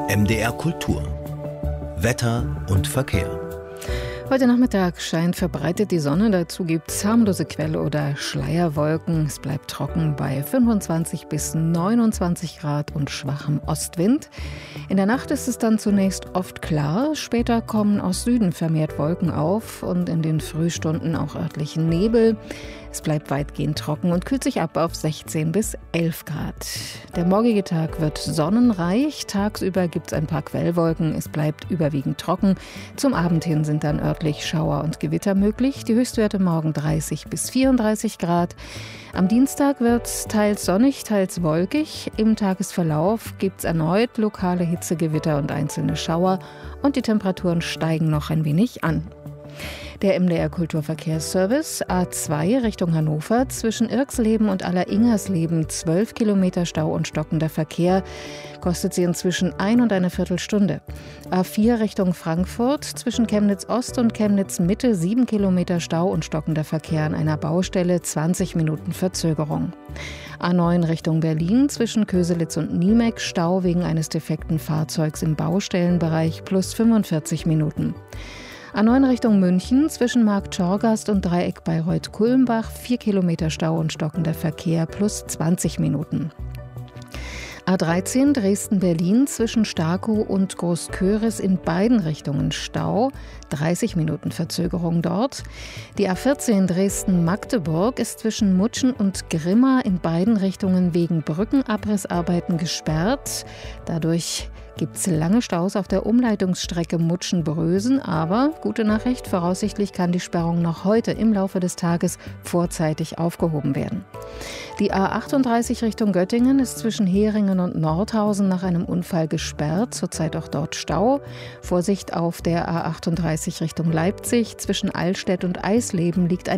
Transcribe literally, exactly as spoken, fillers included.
M D R Kultur. Wetter und Verkehr. Heute Nachmittag scheint verbreitet die Sonne, dazu gibt es harmlose Quell- oder Schleierwolken. Es bleibt trocken bei fünfundzwanzig bis neunundzwanzig Grad und schwachem Ostwind. In der Nacht ist es dann zunächst oft klar, später kommen aus Süden vermehrt Wolken auf und in den Frühstunden auch örtlichen Nebel. Es bleibt weitgehend trocken und kühlt sich ab auf sechzehn bis elf Grad. Der morgige Tag wird sonnenreich, tagsüber gibt es ein paar Quellwolken, es bleibt überwiegend trocken. Zum Abend hin sind dann örtlich Schauer und Gewitter möglich, die Höchstwerte morgen dreißig bis vierunddreißig Grad. Am Dienstag wird es teils sonnig, teils wolkig. Im Tagesverlauf gibt es erneut lokale Hitzegewitter und einzelne Schauer und die Temperaturen steigen noch ein wenig an. Der M D R Kulturverkehrsservice A zwei Richtung Hannover zwischen Irxleben und Aller-Ingersleben zwölf Kilometer Stau und stockender Verkehr, kostet sie inzwischen ein und eine Viertelstunde. A vier Richtung Frankfurt zwischen Chemnitz Ost und Chemnitz Mitte sieben Kilometer Stau und stockender Verkehr an einer Baustelle, zwanzig Minuten Verzögerung. A neun Richtung Berlin zwischen Köselitz und Niemeck Stau wegen eines defekten Fahrzeugs im Baustellenbereich plus fünfundvierzig Minuten. A neun Richtung München zwischen Marktschorgast und Dreieck Bayreuth-Kulmbach vier Kilometer Stau und stockender Verkehr plus zwanzig Minuten. A dreizehn Dresden-Berlin zwischen Starkow und Großköris in beiden Richtungen Stau, dreißig Minuten Verzögerung dort. Die A vierzehn Dresden-Magdeburg ist zwischen Mutschen und Grimma in beiden Richtungen wegen Brückenabrissarbeiten gesperrt. Dadurch gibt es lange Staus auf der Umleitungsstrecke Mutschen-Brösen, aber gute Nachricht, voraussichtlich kann die Sperrung noch heute im Laufe des Tages vorzeitig aufgehoben werden. Die A achtunddreißig Richtung Göttingen ist zwischen Heringen und Nordhausen nach einem Unfall gesperrt, zurzeit auch dort Stau. Vorsicht auf der A achtunddreißig Richtung Leipzig, zwischen Allstedt und Eisleben liegt ein